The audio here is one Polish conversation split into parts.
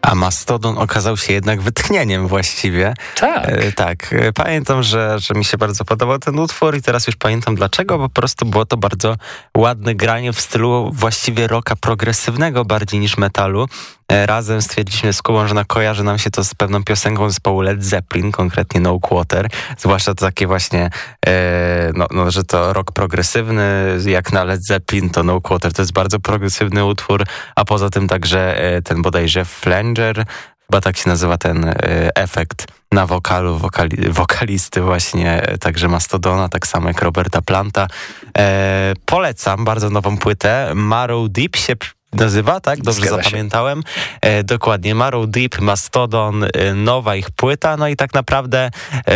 A Mastodon okazał się jednak wytchnieniem właściwie. Tak. Pamiętam, że mi się bardzo podobał ten utwór i teraz już pamiętam dlaczego, bo po prostu było to bardzo ładne granie w stylu właściwie rocka progresywnego bardziej niż metalu. Razem stwierdziliśmy z Kubą, że kojarzy nam się to z pewną piosenką zespołu Led Zeppelin, konkretnie No Quarter, zwłaszcza to takie właśnie, że to rock progresywny, jak na Led Zeppelin, to No Quarter to jest bardzo progresywny utwór, a poza tym także ten bodajże flanger, chyba tak się nazywa ten efekt na wokalu wokalisty właśnie, także Mastodona, tak samo jak Roberta Planta. Polecam bardzo nową płytę, Marrow Deep się nazywa, tak? Dobrze zapamiętałem. Dokładnie, Marrow Deep, Mastodon, nowa ich płyta, no i tak naprawdę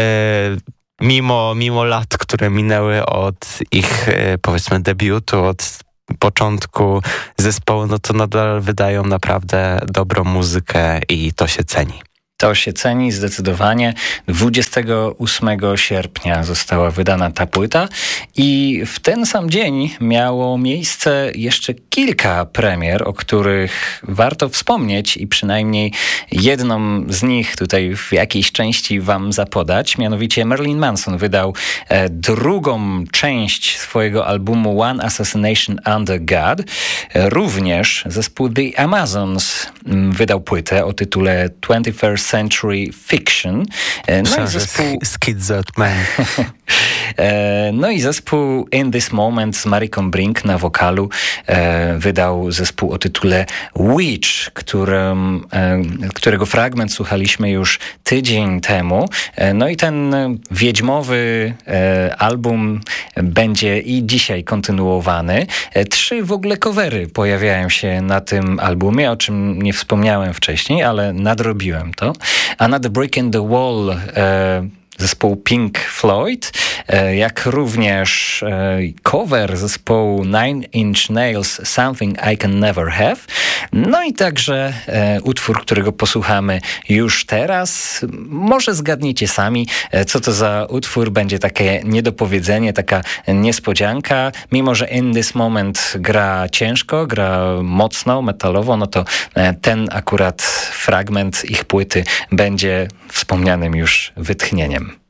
mimo lat, które minęły od ich powiedzmy debiutu, od początku zespołu, no to nadal wydają naprawdę dobrą muzykę i to się ceni. To się ceni zdecydowanie. 28 sierpnia została wydana ta płyta i w ten sam dzień miało miejsce jeszcze kilka premier, o których warto wspomnieć i przynajmniej jedną z nich tutaj w jakiejś części wam zapodać. Mianowicie Marilyn Manson wydał drugą część swojego albumu One Assassination Under God. Również zespół The Amazons wydał płytę o tytule 21st Century Fiction. No i zespół Schizotman. No i zespół In This Moment z Mariką Brink na wokalu wydał zespół o tytule Witch, którego fragment słuchaliśmy już tydzień temu. No i ten wiedźmowy album będzie i dzisiaj kontynuowany. 3 w ogóle covery pojawiają się na tym albumie, o czym nie wspomniałem wcześniej, ale nadrobiłem to. Another Brick in the Wall zespołu Pink Floyd, jak również cover zespołu Nine Inch Nails Something I Can Never Have. No i także utwór, którego posłuchamy już teraz. Może zgadnijcie sami, co to za utwór. Będzie takie niedopowiedzenie, taka niespodzianka. Mimo że In This Moment gra ciężko, gra mocno, metalowo, no to ten akurat fragment ich płyty będzie wspomnianym już wytchnieniem.